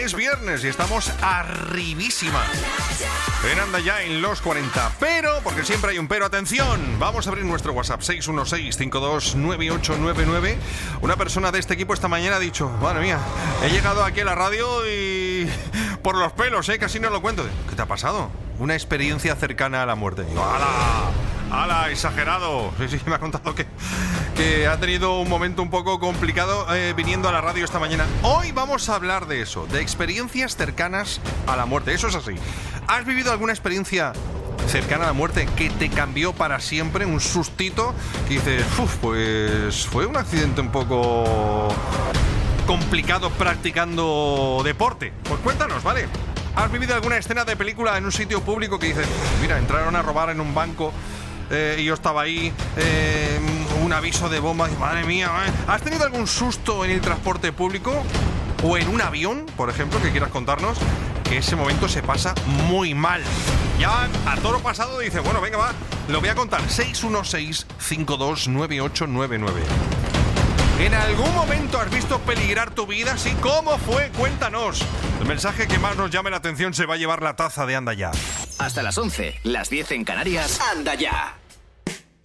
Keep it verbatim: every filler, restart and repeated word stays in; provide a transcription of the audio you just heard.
Es viernes y estamos arribísima. En Anda Ya en los cuarenta. Pero, porque siempre hay un pero, atención. Vamos a abrir nuestro WhatsApp seis uno seis, cinco dos nueve ocho nueve nueve. Una persona de este equipo esta mañana ha dicho: madre mía, he llegado aquí a la radio y... por los pelos, ¿eh? Casi no lo cuento. ¿Qué te ha pasado? Una experiencia cercana a la muerte. Y yo, ¡hala! ¡Hala! Exagerado. Sí, sí, me ha contado que, que ha tenido un momento un poco complicado eh, viniendo a la radio esta mañana. Hoy vamos a hablar de eso, de experiencias cercanas a la muerte. Eso es así. ¿Has vivido alguna experiencia cercana a la muerte que te cambió para siempre? Un sustito que dices, uff, pues fue un accidente un poco complicado practicando deporte. Pues cuéntanos, ¿vale? ¿Has vivido alguna escena de película en un sitio público que dices, mira, entraron a robar en un banco eh, y yo estaba ahí, eh, un aviso de bomba, y, madre mía, ¿eh? ¿Has tenido algún susto en el transporte público o en un avión, por ejemplo, que quieras contarnos? Que ese momento se pasa muy mal. Ya a toro pasado dice, bueno, venga, va, lo voy a contar. seis uno seis, cinco dos nueve ocho nueve nueve. ¿En algún momento has visto peligrar tu vida? Sí, ¿cómo fue? Cuéntanos. El mensaje que más nos llame la atención se va a llevar la taza de Anda Ya. Hasta las once, las diez en Canarias. Anda Ya.